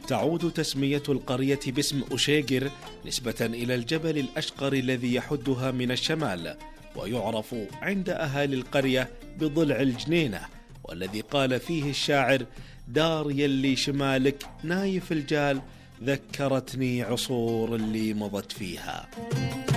تعود تسمية القرية باسم أشيجر نسبة إلى الجبل الأشقر الذي يحدها من الشمال، ويعرف عند أهالي القرية بضلع الجنينة، والذي قال فيه الشاعر: دار يلي شمالك نايف الجال، ذكرتني عصور اللي مضت فيها.